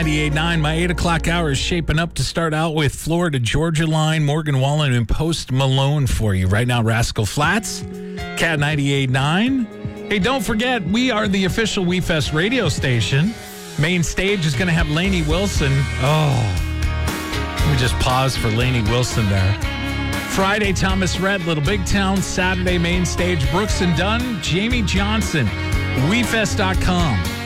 98.9. My 8 o'clock hour is shaping up to start out with Florida Georgia Line, Morgan Wallen, and Post Malone for you. Right now, Rascal Flatts, Cat 98.9. Hey, don't forget, we are the official WeFest radio station. Main stage is going to have Lainey Wilson. Oh, let me just pause for Lainey Wilson there. Friday, Thomas Rhett, Little Big Town. Saturday, main stage, Brooks and Dunn, Jamie Johnson. WeFest.com.